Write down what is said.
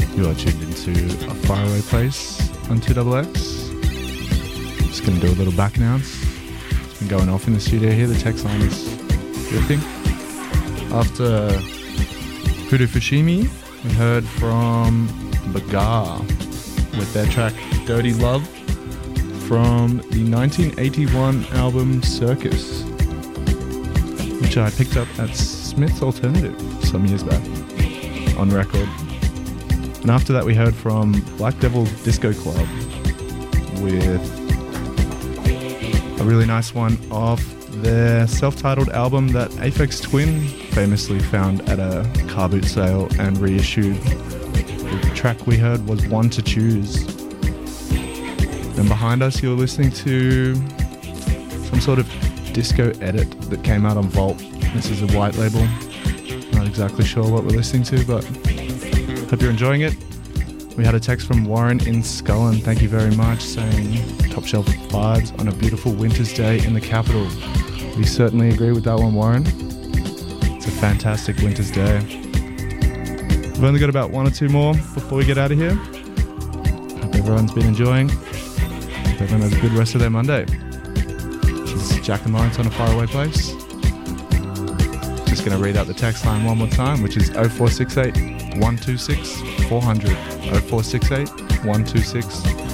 You are tuned into A Faraway Place on 2XX. Just going to do a little back announce. It's been going off in the studio here. The text line is ripping. After Kudo Fushimi, we heard from Bagar with their track Dirty Love from the 1981 album Circus, which I picked up at Smith's Alternative some years back on record. And after that we heard from Black Devil Disco Club with a really nice one off their self-titled album that Aphex Twin famously found at a car boot sale and reissued. The track we heard was One to Choose. And behind us you're listening to some sort of disco edit that came out on Vault. This is a white label. Not exactly sure what we're listening to, but hope you're enjoying it. We had a text from Warren in Scullen, thank you very much, saying top shelf vibes on a beautiful winter's day in the capital. We certainly agree with that one, Warren. It's a fantastic winter's day. We've only got about one or two more before we get out of here. Hope everyone's been enjoying. Hope everyone has a good rest of their Monday. This is Jack and Lawrence on A Faraway Place. Just going to read out the text line one more time, which is 0468 126 400. 0468 126